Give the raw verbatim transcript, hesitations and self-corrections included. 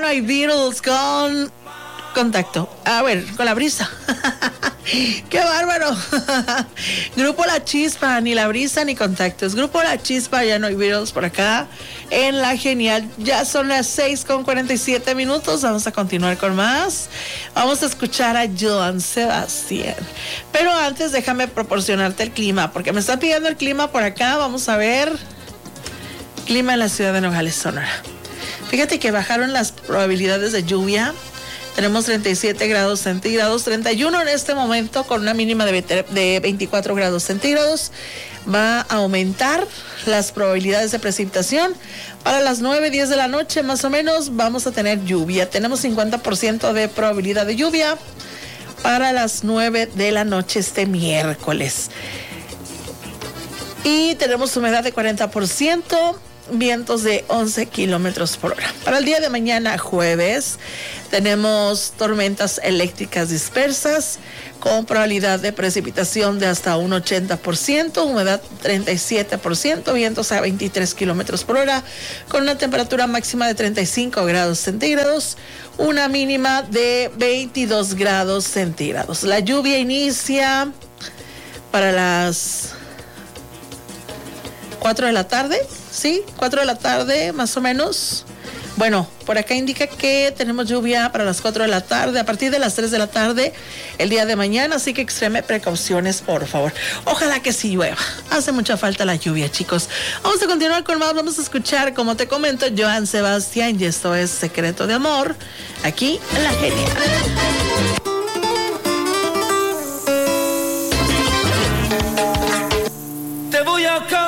hay Beatles con Contacto. A ver, con La Brisa. ¡Qué bárbaro! Grupo La Chispa, ni La Brisa ni Contactos. Grupo La Chispa, ya no hay Beatles por acá. En La Genial, ya son las seis con cuarenta y siete minutos. Vamos a continuar con más. Vamos a escuchar a Joan Sebastián. Pero antes, déjame proporcionarte el clima, porque me están pidiendo el clima por acá. Vamos a ver. Clima en la ciudad de Nogales, Sonora. Fíjate que bajaron las probabilidades de lluvia. Tenemos treinta y siete grados centígrados, treinta y uno en este momento con una mínima de veinticuatro grados centígrados. Va a aumentar las probabilidades de precipitación. Para las nueve, diez de la noche más o menos vamos a tener lluvia. Tenemos cincuenta por ciento de probabilidad de lluvia para las nueve de la noche este miércoles. Y tenemos humedad de cuarenta por ciento. Vientos de once kilómetros por hora. Para el día de mañana, jueves, tenemos tormentas eléctricas dispersas con probabilidad de precipitación de hasta un ochenta por ciento, humedad treinta y siete por ciento, vientos a veintitrés kilómetros por hora, con una temperatura máxima de treinta y cinco grados centígrados, una mínima de veintidós grados centígrados. La lluvia inicia para las cuatro de la tarde, ¿sí? cuatro de la tarde, más o menos. Bueno, por acá indica que tenemos lluvia para las cuatro de la tarde, a partir de las tres de la tarde el día de mañana, así que extreme precauciones, por favor. Ojalá que sí llueva. Hace mucha falta la lluvia, chicos. Vamos a continuar con más, vamos a escuchar, como te comento, Joan Sebastián, y esto es Secreto de Amor, aquí en La Genial. Te voy a